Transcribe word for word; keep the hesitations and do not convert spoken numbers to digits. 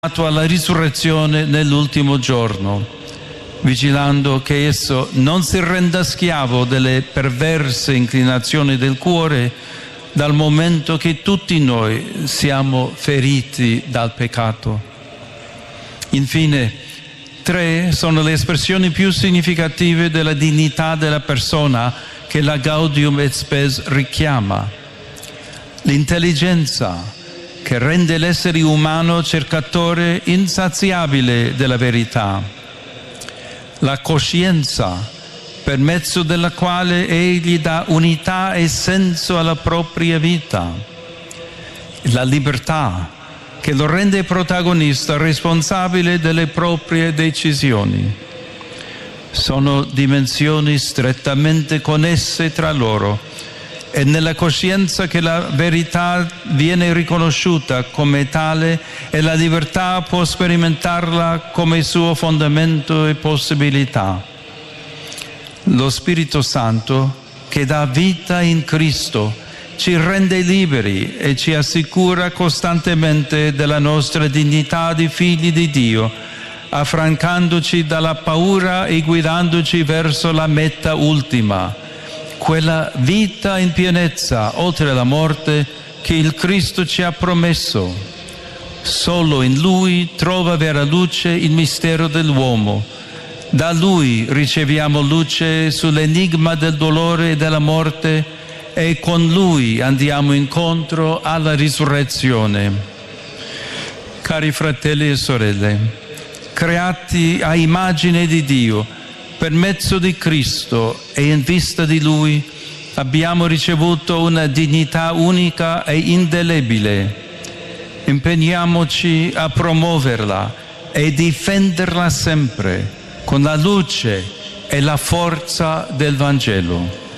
alla risurrezione nell'ultimo giorno, vigilando che esso non si renda schiavo delle perverse inclinazioni del cuore, dal momento che tutti noi siamo feriti dal peccato. Infine, tre sono le espressioni più significative della dignità della persona che la Gaudium et Spes richiama: l'intelligenza, che rende l'essere umano cercatore insaziabile della verità; la coscienza, per mezzo della quale egli dà unità e senso alla propria vita; la libertà, che lo rende protagonista responsabile delle proprie decisioni. Sono dimensioni strettamente connesse tra loro. È nella coscienza che la verità viene riconosciuta come tale e la libertà può sperimentarla come suo fondamento e possibilità. Lo Spirito Santo, che dà vita in Cristo, ci rende liberi e ci assicura costantemente della nostra dignità di figli di Dio, affrancandoci dalla paura e guidandoci verso la meta ultima, quella vita in pienezza oltre la morte che il Cristo ci ha promesso. Solo in Lui trova vera luce il mistero dell'uomo. Da Lui riceviamo luce sull'enigma del dolore e della morte e con Lui andiamo incontro alla risurrezione. Cari fratelli e sorelle, creati a immagine di Dio, per mezzo di Cristo e in vista di Lui abbiamo ricevuto una dignità unica e indelebile. Impegniamoci a promuoverla e difenderla sempre con la luce e la forza del Vangelo.